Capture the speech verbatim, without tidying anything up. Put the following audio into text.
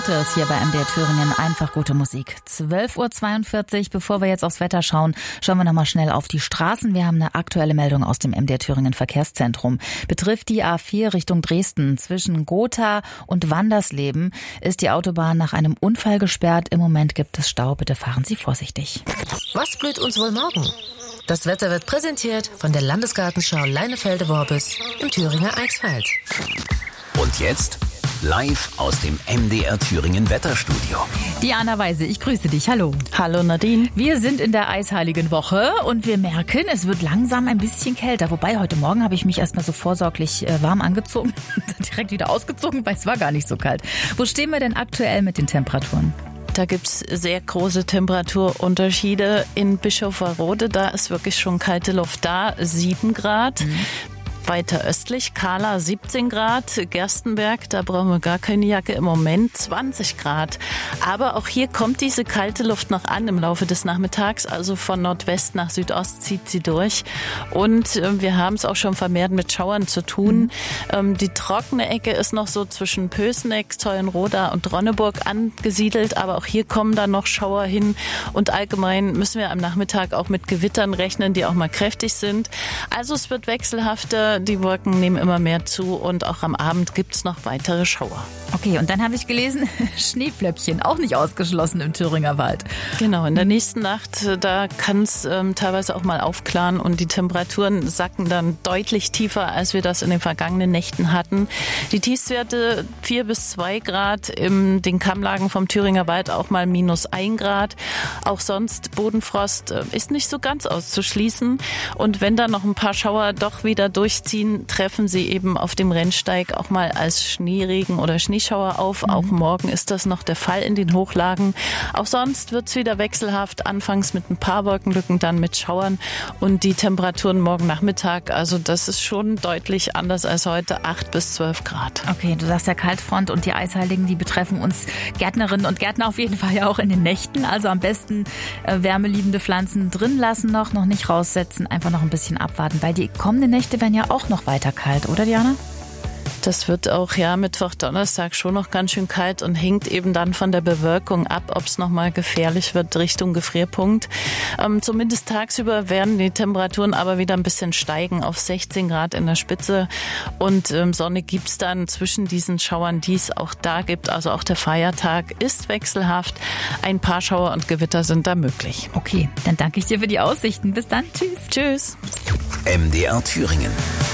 Hier bei M D R Thüringen einfach gute Musik. zwölf Uhr zweiundvierzig, bevor wir jetzt aufs Wetter schauen, schauen wir nochmal schnell auf die Straßen. Wir haben eine aktuelle Meldung aus dem M D R Thüringen Verkehrszentrum. Betrifft die A vier Richtung Dresden. Zwischen Gotha und Wandersleben ist die Autobahn nach einem Unfall gesperrt. Im Moment gibt es Stau. Bitte fahren Sie vorsichtig. Was blüht uns wohl morgen? Das Wetter wird präsentiert von der Landesgartenschau Leinefelde-Worbis im Thüringer Eichsfeld. Und jetzt live aus dem M D R Thüringen Wetterstudio. Diana Weise, ich grüße dich. Hallo. Hallo Nadine. Wir sind in der eisheiligen Woche und wir merken, es wird langsam ein bisschen kälter. Wobei, heute Morgen habe ich mich erstmal so vorsorglich äh, warm angezogen, direkt wieder ausgezogen, weil es war gar nicht so kalt. Wo stehen wir denn aktuell mit den Temperaturen? Da gibt's sehr große Temperaturunterschiede. In Bischofferode, da ist wirklich schon kalte Luft da, sieben Grad. Mhm. Weiter östlich, Kahla siebzehn Grad, Gerstenberg, da brauchen wir gar keine Jacke, im Moment zwanzig Grad. Aber auch hier kommt diese kalte Luft noch an im Laufe des Nachmittags, also von Nordwest nach Südost zieht sie durch. Und äh, wir haben es auch schon vermehrt mit Schauern zu tun. Mhm. Ähm, die trockene Ecke ist noch so zwischen Pößneck, Zeulenroda und Ronneburg angesiedelt, aber auch hier kommen dann noch Schauer hin. Und allgemein müssen wir am Nachmittag auch mit Gewittern rechnen, die auch mal kräftig sind. Also es wird wechselhafter. Die Wolken nehmen immer mehr zu und auch am Abend gibt es noch weitere Schauer. Okay, und dann habe ich gelesen, Schneeflöckchen, auch nicht ausgeschlossen im Thüringer Wald. Genau, in der nächsten Nacht, da kann es ähm, teilweise auch mal aufklaren und die Temperaturen sacken dann deutlich tiefer, als wir das in den vergangenen Nächten hatten. Die Tiefstwerte vier bis zwei Grad, in den Kammlagen vom Thüringer Wald auch mal minus ein Grad. Auch sonst Bodenfrost äh, ist nicht so ganz auszuschließen. Und wenn da noch ein paar Schauer doch wieder durch ziehen, treffen sie eben auf dem Rennsteig auch mal als Schneeregen oder Schneeschauer auf. Mhm. Auch morgen ist das noch der Fall in den Hochlagen. Auch sonst wird es wieder wechselhaft, anfangs mit ein paar Wolkenlücken, dann mit Schauern und die Temperaturen morgen Nachmittag, also das ist schon deutlich anders als heute, acht bis zwölf Grad. Okay, du sagst ja Kaltfront und die Eisheiligen, die betreffen uns Gärtnerinnen und Gärtner auf jeden Fall ja auch in den Nächten, also am besten äh, wärmeliebende Pflanzen drin lassen noch, noch nicht raussetzen, einfach noch ein bisschen abwarten, weil die kommenden Nächte werden ja auch noch weiter kalt, oder Diana? Das wird auch ja Mittwoch, Donnerstag schon noch ganz schön kalt und hängt eben dann von der Bewölkung ab, ob es nochmal gefährlich wird Richtung Gefrierpunkt. Ähm, zumindest tagsüber werden die Temperaturen aber wieder ein bisschen steigen auf sechzehn Grad in der Spitze und ähm, Sonne gibt's dann zwischen diesen Schauern, die es auch da gibt. Also auch der Feiertag ist wechselhaft. Ein paar Schauer und Gewitter sind da möglich. Okay, dann danke ich dir für die Aussichten. Bis dann. Tschüss. Tschüss. M D R Thüringen.